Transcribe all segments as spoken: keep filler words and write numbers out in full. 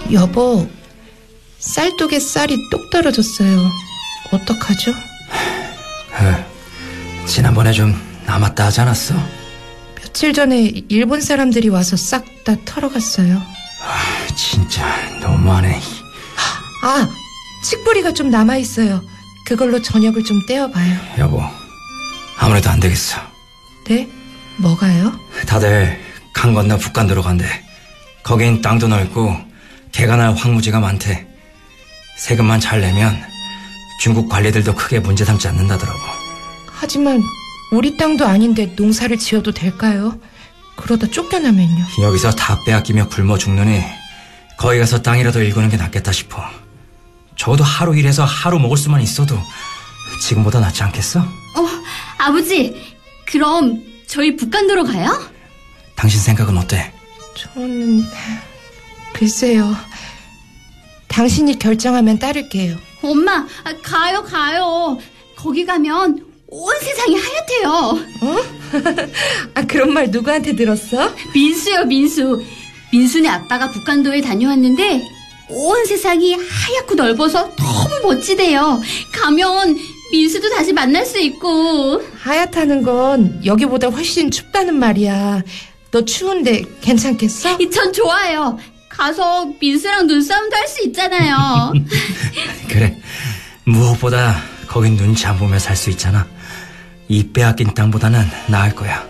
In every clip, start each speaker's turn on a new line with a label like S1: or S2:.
S1: 여보, 쌀독에 쌀이 똑 떨어졌어요. 어떡하죠?
S2: 그, 지난번에 좀 남았다 하지 않았어?
S1: 며칠 전에 일본 사람들이 와서 싹 다 털어갔어요.
S2: 아, 진짜 너무하네.
S1: 아, 칡뿌리가 좀 남아있어요. 그걸로 저녁을 좀 떼어봐요.
S2: 여보, 아무래도 안 되겠어.
S1: 네? 뭐가요?
S2: 다들 강 건너 북간도로 간대. 거긴 땅도 넓고 개가 날 황무지가 많대. 세금만 잘 내면 중국 관리들도 크게 문제 삼지 않는다더라고.
S1: 하지만 우리 땅도 아닌데 농사를 지어도 될까요? 그러다 쫓겨나면요.
S2: 여기서 다 빼앗기며 굶어 죽느니 거기 가서 땅이라도 일구는 게 낫겠다 싶어. 적어도 하루 일해서 하루 먹을 수만 있어도 지금보다 낫지 않겠어?
S3: 어, 아버지, 그럼 저희 북간도로 가요?
S2: 당신 생각은 어때?
S1: 저는... 글쎄요. 당신이 결정하면 따를게요.
S3: 엄마, 가요 가요. 거기 가면 온 세상이 하얗대요.
S1: 어? 아, 그런 말 누구한테 들었어?
S3: 민수요, 민수. 민수네 아빠가 북간도에 다녀왔는데 온 세상이 하얗고 넓어서 너무 멋지대요. 가면 민수도 다시 만날 수 있고.
S1: 하얗다는 건 여기보다 훨씬 춥다는 말이야. 너 추운데 괜찮겠어?
S3: 전 좋아요. 가서 민수랑 눈싸움도 할 수 있잖아요.
S2: 그래, 무엇보다 거긴 눈치 안 보며 살 수 있잖아. 이 빼앗긴 땅보다는 나을 거야.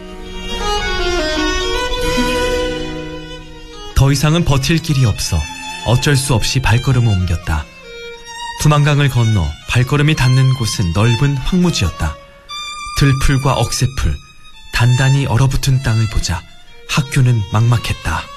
S4: 더 이상은 버틸 길이 없어 어쩔 수 없이 발걸음을 옮겼다. 두만강을 건너 발걸음이 닿는 곳은 넓은 황무지였다. 들풀과 억새풀, 단단히 얼어붙은 땅을 보자 학교는 막막했다.